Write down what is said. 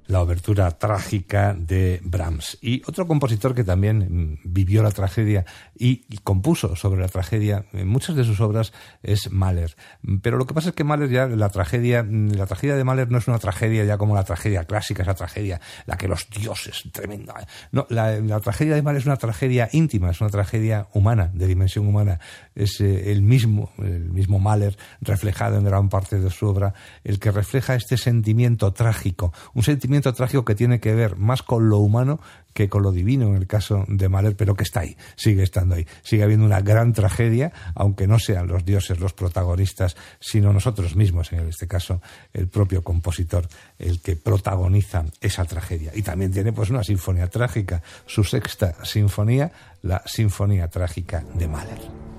la obertura trágica de Brahms. Y otro compositor que también vivió la tragedia y compuso sobre la tragedia en muchas de sus obras es Mahler. Pero lo que pasa es que Mahler ya, la tragedia de Mahler no es una tragedia ya como la tragedia clásica, esa tragedia, la que los dioses, tremenda. No, la tragedia de Mahler es una tragedia íntima, es una tragedia humana, de dimensión humana. Es el mismo Mahler reflejado en gran parte de su obra, el que refleja este sentimiento trágico, un sentimiento trágico que tiene que ver más con lo humano que con lo divino en el caso de Mahler, pero que está ahí, sigue estando ahí. Sigue habiendo una gran tragedia, aunque no sean los dioses los protagonistas, sino nosotros mismos, en este caso el propio compositor, el que protagoniza esa tragedia. Y también tiene pues una sinfonía trágica, su sexta sinfonía, la Sinfonía Trágica de Mahler.